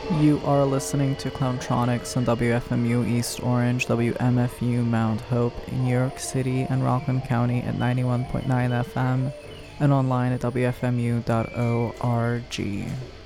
You are listening to Clowntronics on WFMU East Orange, WMFU Mount Hope in New York City and Rockland County at 91.9 FM and online at WFMU.org.